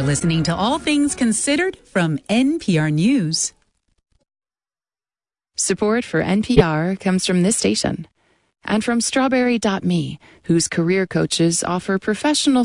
listening to All Things Considered from NPR News. Support for NPR comes from this station and from Strawberry.me, whose career coaches offer professional